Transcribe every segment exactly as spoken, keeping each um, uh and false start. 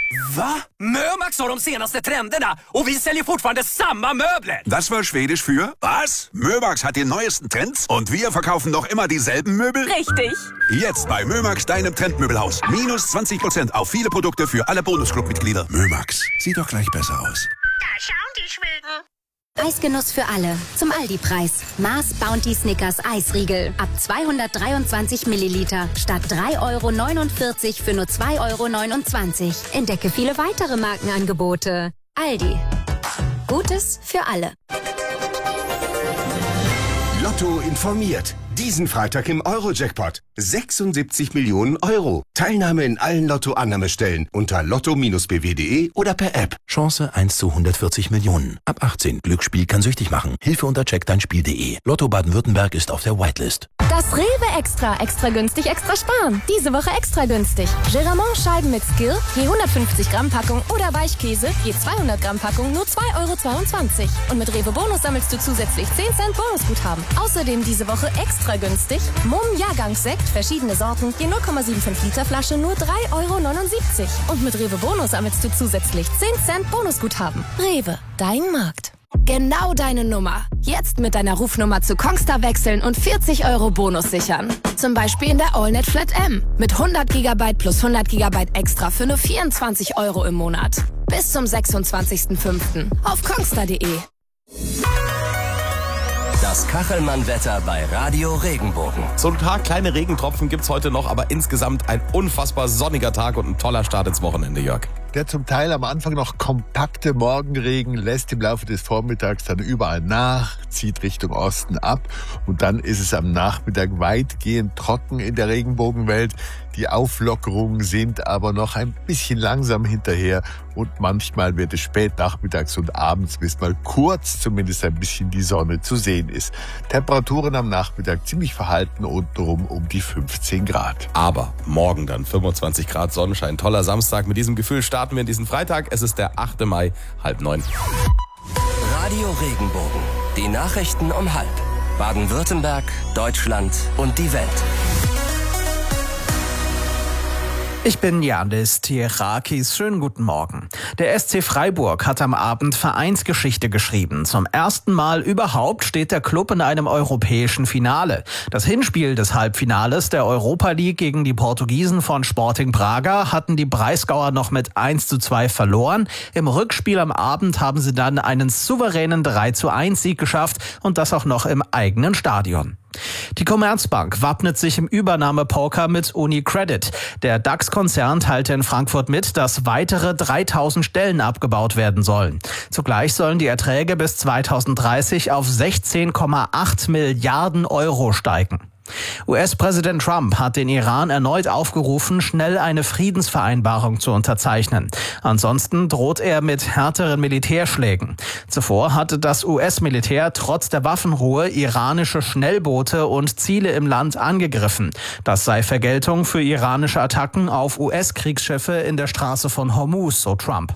Va? Mömax har de senaste trenderna och vi säljer fortfarande samma möbler. Das war Schwedisch für was? Mömax hat die neuesten Trends und wir verkaufen noch immer dieselben Möbel? Richtig. Jetzt bei Mömax, deinem Trendmöbelhaus. Minus zwanzig Prozent auf viele Produkte für alle Bonusclub-Mitglieder. Mömax, sieht doch gleich besser aus. Da schauen die Schweden. Eisgenuss für alle. Zum Aldi-Preis. Mars Bounty Snickers Eisriegel. Ab zweihundertdreiundzwanzig Milliliter. Statt drei Euro neunundvierzig für nur zwei Euro neunundzwanzig. Entdecke viele weitere Markenangebote. Aldi. Gutes für alle. Lotto informiert. Diesen Freitag im Euro-Jackpot. sechsundsiebzig Millionen Euro. Teilnahme in allen Lotto-Annahmestellen unter lotto b w punkt de oder per App. Chance eins zu hundertvierzig Millionen. Ab achtzehn. Glücksspiel kann süchtig machen. Hilfe unter check dein spiel punkt de. Lotto Baden-Württemberg ist auf der Whitelist. Das Rewe Extra. Extra günstig, extra sparen. Diese Woche extra günstig. Geramont-Scheiben mit Skill, je hundertfünfzig Gramm Packung oder Weichkäse, je zweihundert Gramm Packung, nur zwei Euro zweiundzwanzig. Und mit Rewe Bonus sammelst du zusätzlich zehn Cent Bonusguthaben. Außerdem diese Woche extra günstig. Mumm Jahrgangssekt, verschiedene Sorten, je null Komma fünfundsiebzig Liter Flasche, nur drei Euro neunundsiebzig. Und mit Rewe Bonus sammelst du zusätzlich zehn Cent Bonusguthaben. Rewe, dein Markt. Genau deine Nummer. Jetzt mit deiner Rufnummer zu Kongstar wechseln und vierzig Euro Bonus sichern. Zum Beispiel in der AllNet Flat M. Mit hundert Gigabyte plus hundert Gigabyte extra für nur vierundzwanzig Euro im Monat. Bis zum sechsundzwanzigsten fünften auf kongstar punkt de. Das Kachelmann-Wetter bei Radio Regenbogen. So ein paar kleine Regentropfen gibt's heute noch, aber insgesamt ein unfassbar sonniger Tag und ein toller Start ins Wochenende, Jörg. Der zum Teil am Anfang noch kompakte Morgenregen lässt im Laufe des Vormittags dann überall nach, zieht Richtung Osten ab und dann ist es am Nachmittag weitgehend trocken in der Regenbogenwelt. Die Auflockerungen sind aber noch ein bisschen langsam hinterher und manchmal wird es spät nachmittags und abends, bis mal kurz zumindest ein bisschen die Sonne zu sehen ist. Temperaturen am Nachmittag ziemlich verhalten und drum um die fünfzehn Grad. Aber morgen dann fünfundzwanzig Grad Sonnenschein, toller Samstag. Mit diesem Gefühl starten wir in diesen Freitag. Es ist der achte Mai, halb neun. Radio Regenbogen. Die Nachrichten um halb. Baden-Württemberg, Deutschland und die Welt. Ich bin Janis Tierakis. Schönen guten Morgen. Der S C Freiburg hat am Abend Vereinsgeschichte geschrieben. Zum ersten Mal überhaupt steht der Klub in einem europäischen Finale. Das Hinspiel des Halbfinales der Europa League gegen die Portugiesen von Sporting Braga hatten die Breisgauer noch mit eins zu zwei verloren. Im Rückspiel am Abend haben sie dann einen souveränen drei zu eins Sieg geschafft und das auch noch im eigenen Stadion. Die Commerzbank wappnet sich im Übernahmepoker mit UniCredit. Der DAX-Konzern teilte in Frankfurt mit, dass weitere dreitausend Stellen abgebaut werden sollen. Zugleich sollen die Erträge bis zweitausenddreißig auf sechzehn Komma acht Milliarden Euro steigen. U S-Präsident Trump hat den Iran erneut aufgerufen, schnell eine Friedensvereinbarung zu unterzeichnen. Ansonsten droht er mit härteren Militärschlägen. Zuvor hatte das U S-Militär trotz der Waffenruhe iranische Schnellboote und Ziele im Land angegriffen. Das sei Vergeltung für iranische Attacken auf U S-Kriegsschiffe in der Straße von Hormuz, so Trump.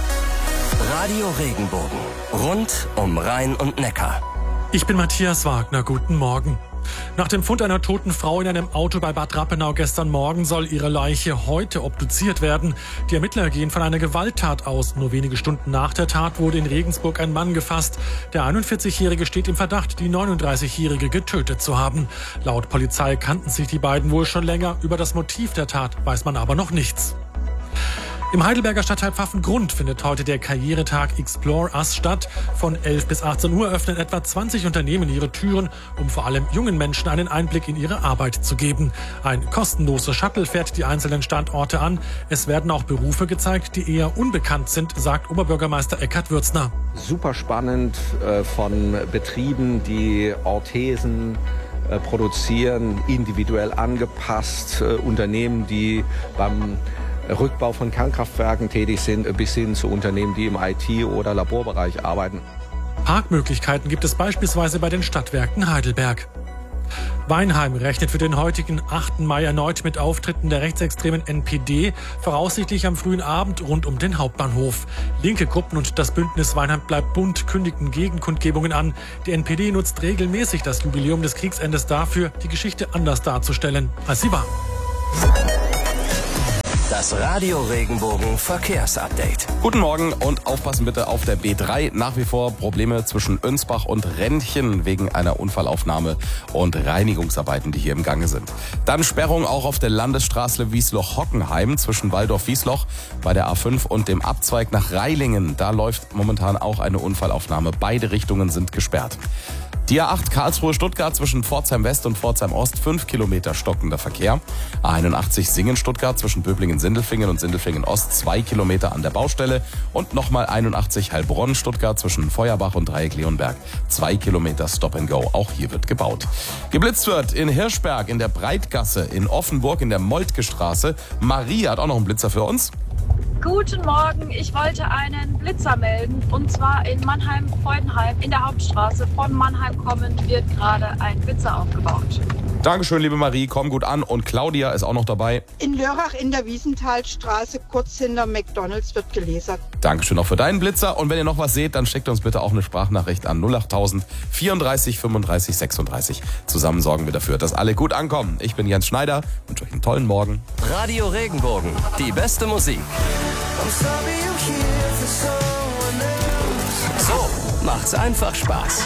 Radio Regenbogen. Rund um Rhein und Neckar. Ich bin Matthias Wagner. Guten Morgen. Nach dem Fund einer toten Frau in einem Auto bei Bad Rappenau gestern Morgen soll ihre Leiche heute obduziert werden. Die Ermittler gehen von einer Gewalttat aus. Nur wenige Stunden nach der Tat wurde in Regensburg ein Mann gefasst. Der einundvierzigjährige steht im Verdacht, die neununddreißigjährige getötet zu haben. Laut Polizei kannten sich die beiden wohl schon länger. Über das Motiv der Tat weiß man aber noch nichts. Im Heidelberger Stadtteil Pfaffengrund findet heute der Karrieretag Explore Us statt. Von elf bis achtzehn Uhr öffnen etwa zwanzig Unternehmen ihre Türen, um vor allem jungen Menschen einen Einblick in ihre Arbeit zu geben. Ein kostenloser Shuttle fährt die einzelnen Standorte an. Es werden auch Berufe gezeigt, die eher unbekannt sind, sagt Oberbürgermeister Eckhard Würzner. Super spannend äh, von Betrieben, die Orthesen äh, produzieren, individuell angepasst, äh, Unternehmen, die beim Rückbau von Kernkraftwerken tätig sind, bis hin zu Unternehmen, die im I T- oder Laborbereich arbeiten. Parkmöglichkeiten gibt es beispielsweise bei den Stadtwerken Heidelberg. Weinheim rechnet für den heutigen achten Mai erneut mit Auftritten der rechtsextremen N P D, voraussichtlich am frühen Abend rund um den Hauptbahnhof. Linke Gruppen und das Bündnis Weinheim bleibt bunt kündigten Gegenkundgebungen an. Die N P D nutzt regelmäßig das Jubiläum des Kriegsendes dafür, die Geschichte anders darzustellen, als sie war. Das Radio Regenbogen Verkehrsupdate. Guten Morgen und aufpassen bitte auf der B drei. Nach wie vor Probleme zwischen Önsbach und Rentchen wegen einer Unfallaufnahme und Reinigungsarbeiten, die hier im Gange sind. Dann Sperrung auch auf der Landesstraße Wiesloch-Hockenheim zwischen Waldorf-Wiesloch bei der A fünf und dem Abzweig nach Reilingen. Da läuft momentan auch eine Unfallaufnahme. Beide Richtungen sind gesperrt. Die A acht Karlsruhe-Stuttgart zwischen Pforzheim West und Pforzheim Ost, fünf Kilometer stockender Verkehr. A einundachtzig Singen-Stuttgart zwischen Böblingen-Sindelfingen und Sindelfingen-Ost, zwei Kilometer an der Baustelle. Und nochmal einundachtzig Heilbronn-Stuttgart zwischen Feuerbach und Dreieck-Leonberg, zwei Kilometer Stop and Go. Auch hier wird gebaut. Geblitzt wird in Hirschberg, in der Breitgasse, in Offenburg, in der Moltke-Straße. Marie hat auch noch einen Blitzer für uns. Guten Morgen, ich wollte einen Blitzer melden und zwar in Mannheim-Freudenheim in der Hauptstraße. Von Mannheim kommend wird gerade ein Blitzer aufgebaut. Dankeschön, liebe Marie, komm gut an. Und Claudia ist auch noch dabei. In Lörrach in der Wiesenthalstraße, kurz hinter McDonalds, wird gelasert. Dankeschön auch für deinen Blitzer. Und wenn ihr noch was seht, dann schickt uns bitte auch eine Sprachnachricht an null acht tausend vierunddreißig fünfunddreißig sechsunddreißig. Zusammen sorgen wir dafür, dass alle gut ankommen. Ich bin Jens Schneider, wünsche euch einen tollen Morgen. Radio Regenbogen, die beste Musik. So macht's einfach Spaß.